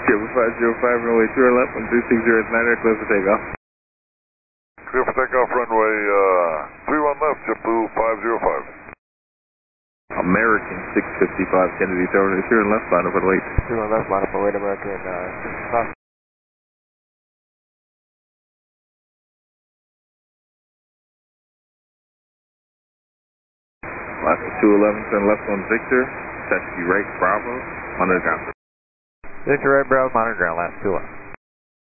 Triple 505, runway 2 left, 136 is 9 close for takeoff. Clear for takeoff, runway 31 left, JetBlue 505. American 655, Kennedy Tower, 0 left, line up for the wait. 0 left, line up for wait, American 655. Last 211, turn left on Victor, taxi right, Bravo, on the ground. Victor right, Bravo, monitor ground, last 2 left.